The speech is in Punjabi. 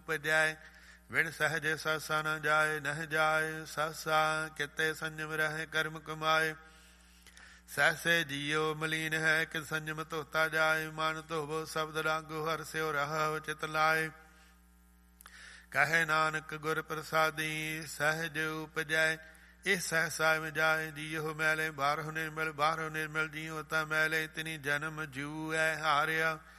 ਉਪਜੈ। ਵਿਣ ਸਹਜ ਸਾਸਾ ਨ ਜਾਏ, ਨਹਿ ਜਾਏ ਸਾਸਾ ਕਿਤੇ ਸੰਜਮ ਰਹਿ ਕਰਮ ਕਮਾਏ। ਸਹਿਸੇ ਜੀਉ ਮਲੀਨ ਹੈ ਕਿ ਸੰਜਮ ਧੋਤਾ ਜਾਏ। ਮਨ ਧੋਵੋ ਸ਼ਬਦ ਲਾਗੋ ਹਰਿ ਸਿਉ ਰਹਾਉ ਚਿਤ ਲਾਏ। ਕਹੈ ਨਾਨਕ ਗੁਰ ਪ੍ਰਸਾਦੀ ਸਹਿਜ ਉਪਜੈ। ਇਹ ਸਹਿਸਾ ਜਾਏ ਜੀਉ ਮੈਲੇ ਬਾਹਰੋ ਨਿਰਮਲ, ਬਾਹਰੋ ਨਿਰਮਲ ਜੀਉ ਤਾਂ ਮੈਲੇ। ਤਿਨੀ ਜਨਮ ਜੂਐ ਹਾਰਿਆ